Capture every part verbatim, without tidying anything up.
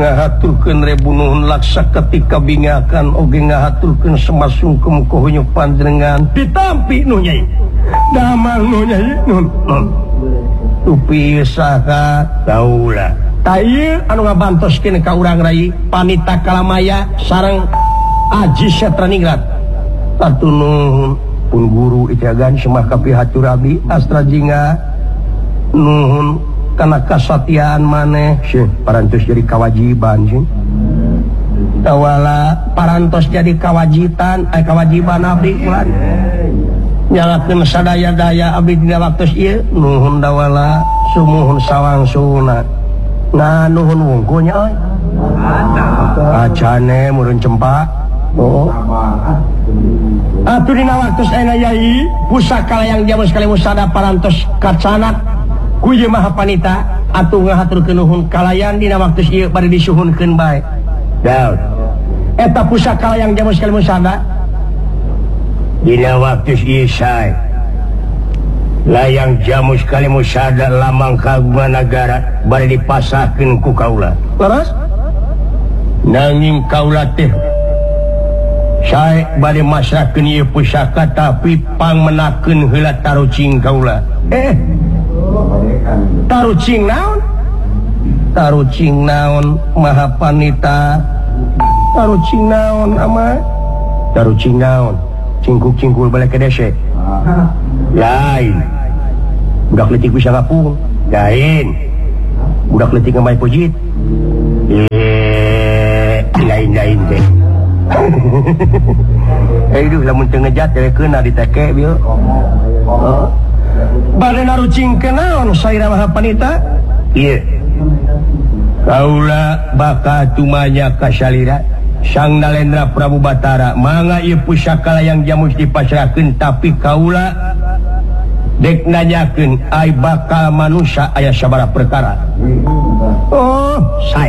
ngahaturkeun rebunuhun laksa ketika bingakan oge ngahaturkeun semasungkem kohonyo panjenengan ditampi nu nyai damang nu nyai nun tupi saha kaula taieu anu ngabantoskeun ka urang rai Panita Kalamaya sareng Aji Setraningrat atunuhun pun guru itiagan semah kapihatur abdi astra jingga nuhun karena kesatiaan maneh sih parantos jadi kewajiban sih tawala parantos jadi kewajiban eh kewajiban abdi kulan nyalakeun sadaya-daya abdi dina waktu ieu nuhun dawala sumuhun sawangsuna nah nuhun wungkulnya euy acane meureun cempa oh atuh dina waktu ayeuna yai pusaka yang jaman sekali musada parantos kacanat ku ieu Maha Panita atuh ngahaturkeun nuhun kalayan dina waktu ieu bari disuhunkeun bae daud eta pusaka yang jaman sekali musada dina waktu ieu sae layang jamu sekali musada lamang kagungan nagara bari dipasahkeun ku kaula leres nanging kaula teh sae bari masrahkeun ieu pusaka tapi pangmenakeun heula tarucing kaula eh tarucing naon tarucing naon Maha Panita tarucing naon ama tarucing naon cingkuk-cingkul balik ke dese lain budak letik bisa ngapung lain budak letik ngamai pujit eh lain-lain teh eh duh lamun teu ngejat teh keuna diteke bieu bade narucing kenaon saira Maha Panita ieu kaula baka tumanya ka salira Sang Nalendra Prabu Batara mangga ieu pusaka layang jamus dipasrahkeun tapi kaula dek nanyakeun ai bakal manusia aya sabaraha perkara oh sae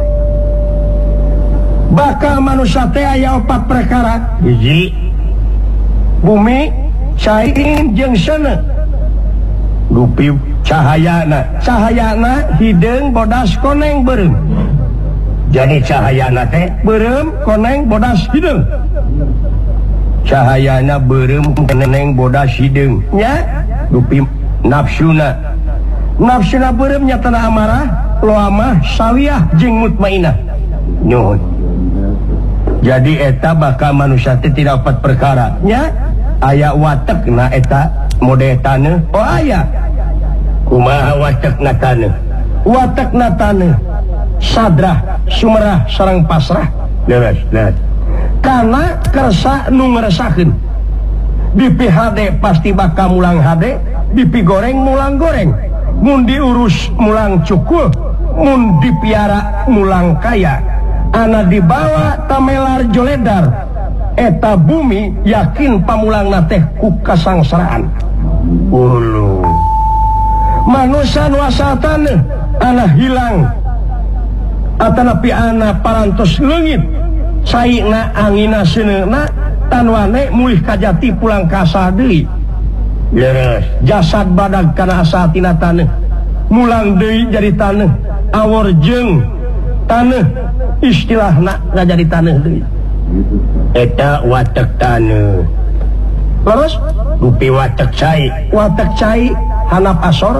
bakal manusia teh aya opat perkara hiji bumi cair jeung seuneu rupi cahayana cahayana hideung bodas koneng beureum jadi cahayana teh beureum koneng bodas hideung cahayana beureum koneng bodas hideung nya rupi nafsuna nafsuna beureum nyatana amarah loamah sawiyah jeung mutmainah nyuhun jadi eta bakal manusia teh tidak opat perkara nya aya watekna eta mode taneuh oh aya kumaha watekna taneuh watekna taneuh sadrah sumerah sareng pasrah leres leres kana kersa nu ngresakeun di P H D pasti bakal mulang H D di pi goreng mulang goreng mun diurus mulang cukul mun dipiara mulang kaya ana dibawa tamelar joledar eta bumi yakin pamulangna teh ku kasangsaraan ulu manusia nu asal taneuh ana hilang atanapi ana parantos leungit caina angina seuneuna tan wane mulih kajati pulang ka asa deui leres jasad badag kana asa tina taneuh mulang deui jadi taneuh awor jeung taneuh istilahna ngajadi taneuh deui eta watek taneuh leres rupi watek cai watek cai hanap asor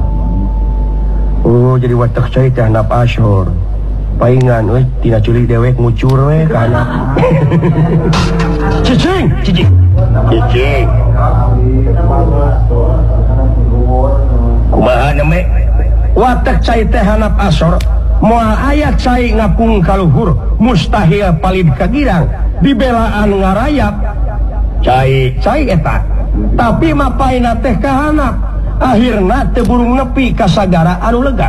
oh jadi watek cai teh hanap asor paingan we tina culik dewek ngucur we ka hanap cicing cicing cicing kumaha neme watek cai teh hanap asor moal aya cai ngapung kaluhur mustahil palid kagirang dibelaan ngarayap cai cai eta tapi mapaina teh kahanap akhirna teu burung nepi ka sagara anu lega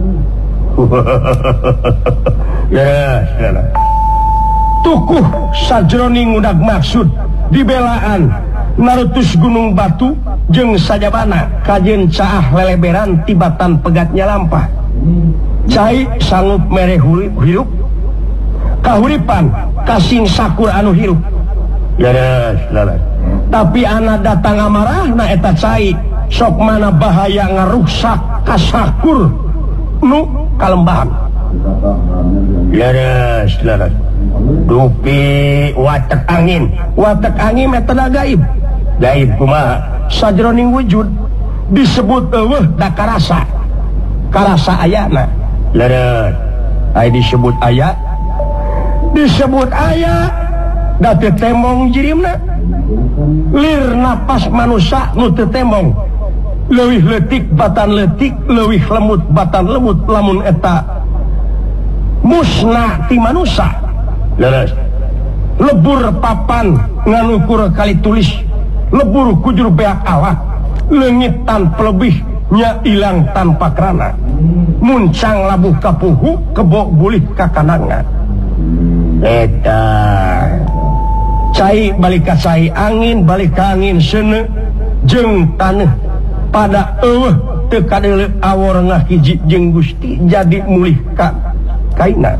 yes tukuh sajroning udag maksud dibelaan narutus gunung batu jeung sajabana kajen caah leleberan tibatan pegatnya lampah cai sanggup mere hirup kahuripan kasing sakur anu hirup leres leres tapi anak datang amarah na eta cai sok mana bahaya ngaruksak kasakur nu kalembahan leres leres dupi watek angin watek angin metode gaib gaib kumaha sajroning wujud disebut eueuh da karasa karasa ayana leres aya disebut aya disebut aya da teu temong jirimna lir napas manusia nu teu temong leuwih leutik batan leutik leuwih lemut batan lemut lamun eta musna ti manusia leres lebur papan nganukur kali tulis lebur kujur beak awak leungit tanpa lebih nya ilang tanpa kerana muncang labuh kapuhu kebok bulih kakananga eta cai balik ka cai angin balik ka angin seuneu jeung taneuh pada eueuh teu kadeuleu awor ngahiji jeung Gusti jadi mulih ka kaina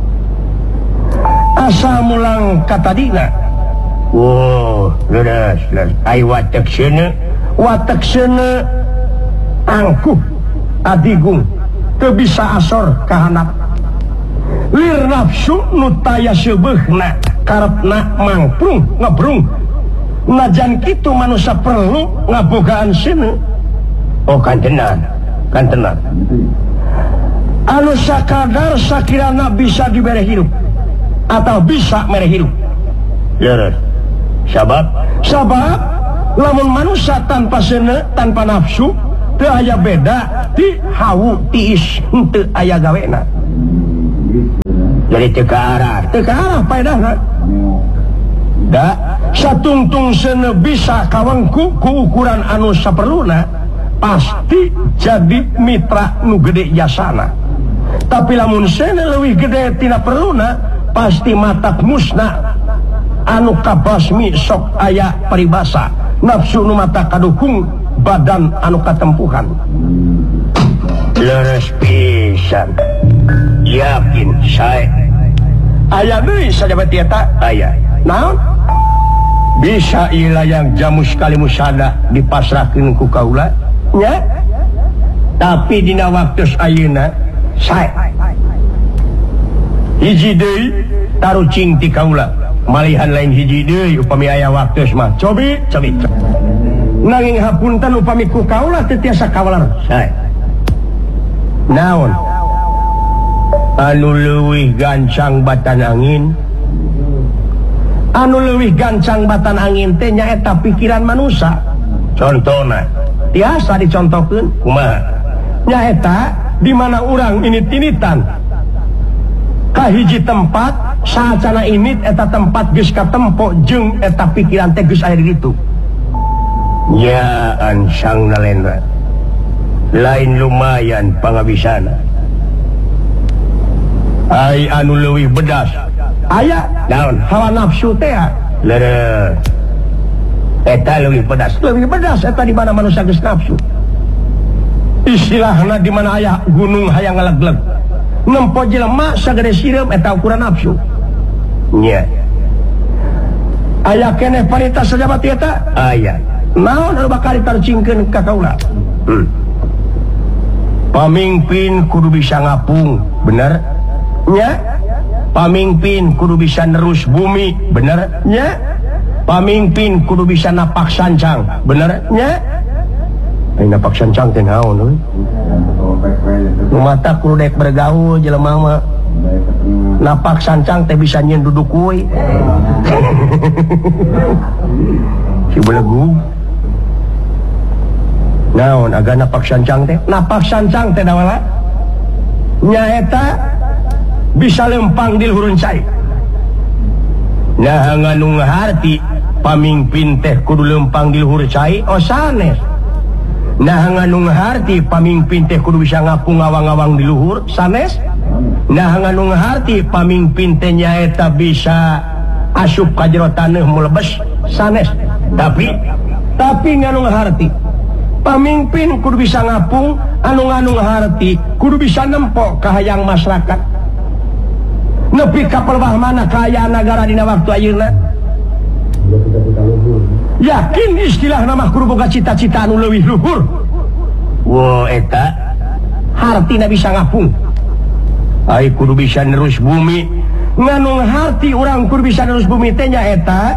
asa mulang katadina wow leres leres ai watek seuneu watek seuneu angkuh adigung teu bisa asor ka handap lir nafsu nu taya seubeuhna karepna mangprung ngebrung najan kitu manusia perlu ngabogaan seuneu oh kan tenan kan tenan anu sakadar sakirana bisa dibere hidup atau bisa mere hidup leres sabab sabab lamun manusia tanpa seuneu tanpa nafsu teu aya beda ti hawu tiis henteu aya gawena jadi teu ka arah teu ka arah paedahna da satungtung seuneu bisa kawengku ku ukuran anu saperluna pasti jadi mitra nu gede jasana tapi lamun seuneu leuwih gede tina perluna pasti matak musna anu kabasmi sok aya paribasa nafsu nu mata kadukung badan anu katempuhan leres pisan yakin sae aya deui sajabat eta aya naon bisa ilayang jamus kali musada dipasrahkeun ku kaula nya tapi dina waktu ayeuna sae hiji deui tarucing ti kaula malihan lain hiji deui upami aya waktu mah cobi cobi nanging hapunten upami ku kaula teu tiasa kawalar sae naon anu leuwih gancang batan angin anu leuwih gancang batan angin teh nyaeta pikiran manusia contona tiasa dicontohkeun kumaha nyaeta di mana urang ini tinitan ka hiji tempat saacana init eta tempat geus katempo jeung eta pikiran teh geus aya di ditu nya ansang nalendra lain lumayan pangabisana ai anu leuwih bedas aya naon hawa nafsu teh leres eta leuwih bedas leuwih bedas eta di mana manusia geus nafsu istilahna di mana aya gunung hayang ngalegleg nempo jelema sagede sireum eta ukuran nafsu nya aya keneh parita sajabat eta aya naon anu bakal ditarcingkeun ka kaula hmm. Pamimpin kudu bisa ngapung bener nya pamimpin kudu bisa nerus bumi bener nya pamimpin kudu bisa napak sancang bener nya ai napak sancang teh naon we mata kudu dek bergaul jelema mah napak sancang teh bisa nyeun duduk we si belegu naon aga napak sancang teh napak sancang teh dawala nyaeta bisa lempang di luhur cai nah nganu ngaharti pamimpin teh kudu lempang di luhur cai oh sanes nah nganu ngaharti pamimpin teh kudu bisa ngapung ngawang-ngawang di luhur sanes nah nganu ngaharti pamimpin teh nyaeta bisa asup ka jero taneuh mulebes sanes tapi tapi nganu ngaharti pamimpin kudu bisa ngapung anu nganu ngaharti kudu bisa nempo kahayang masyarakat nepi ka pelbah mana kaayaan nagara dina waktu ayeuna yakin istilah nama kudu boga cita-cita anu leuwih luhur wo eta hartina bisa ngapung Ay kudu bisa nerus bumi nganung hati orang kudu bisa nerus bumi teh nyaeta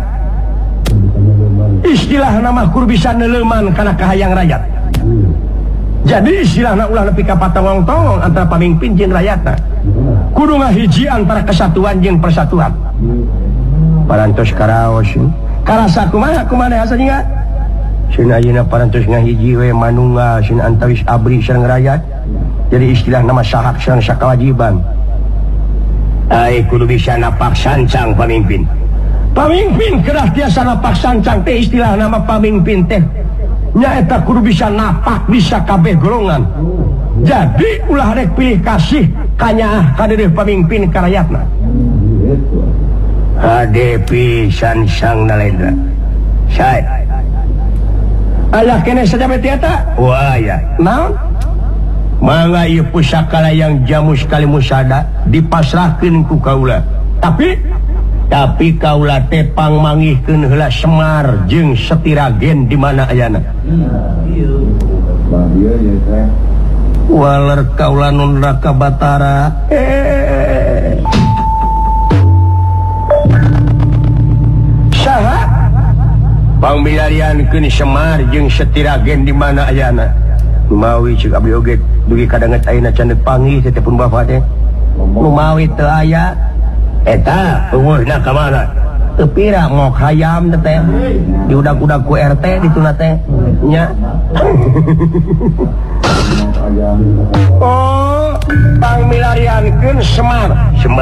istilah nama kudu bisa neleuman kana kahayang rakyat. Jadi istilahna ulah nepi ka patongong-tongong antara pamimpin jeung rakyatna. Kudu ngahiji antara kesatuan jeung persatuan. Parantos karaos. Karasa kumaha kumaha asa nya? Sieun ayeuna parantos ngahiji we manunggal sieun antawis abri sareng rakyat. Jadi istilah nama sahak sareng sakawajiban. Ai kudu bisa napak sancang pamimpin. Pamimpin kedah tiasa napak sancang teh istilah nama pamimpin teh. Nyaeta kudu bisa napak bisa kabeh golongan. Jadi ulah rek pilih kasih kanyaah kadeureuh pamimpin ka rakyatna. Hade pisan sang nalendra. Sae. Aya kene saja beti eta? Wah ya. Naon? Mangga ieu pusaka yang jamu sekali musada dipasrahkeun ku kaula. Tapi tapi kaula teh pangmangihkeun heula Semar jeung Setiragen di mana ayana. Waler kaula nun Raka Batara. Eh. Saha? Pangmilariankeun Semar jeung Setiragen di mana ayana. Mawi ceuk abdi oge dugi kadanget ayeuna candek panggih teh pun bapak teh. Lumawi teu aya. Eta umurna ka mana? Teu pira ngok hayam teh. Diudag-udag ku R T dituna teh. Nya. Oh, pangmilariankeun Semar. Semar